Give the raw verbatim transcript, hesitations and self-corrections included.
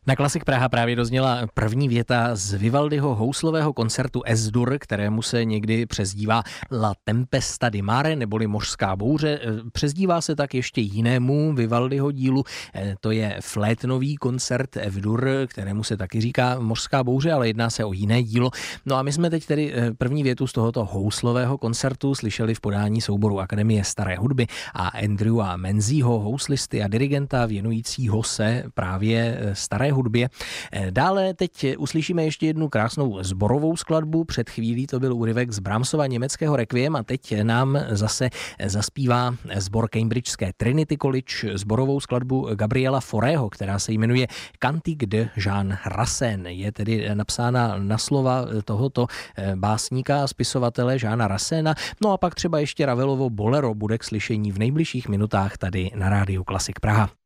Na Klasik Praha právě dozněla první věta z Vivaldiho houslového koncertu Es-dur, kterému se někdy přezdívá La Tempesta di Mare, neboli Mořská bouře. Přezdívá se tak ještě jinému Vivaldiho dílu, to je flétnový koncert F-dur, kterému se taky říká Mořská bouře, ale jedná se o jiné dílo. No a my jsme teď tedy první větu z tohoto houslového koncertu slyšeli v podání souboru Akademie staré hudby a Andrewa Menziho, houslisty a dirigenta věnujícího se právě staré hudbě. Dále teď uslyšíme ještě jednu krásnou sborovou skladbu. Před chvílí to byl úryvek z Brahmsova německého Requiem a teď nám zase zaspívá sbor Cambridgeské Trinity College sborovou skladbu Gabriela Faurého, která se jmenuje Cantique de Jean Racine. Je tedy napsána na slova tohoto básníka a spisovatele Jeana Racina. No a pak třeba ještě Ravelovo Bolero bude k slyšení v nejbližších minutách tady na rádiu Klasik Praha.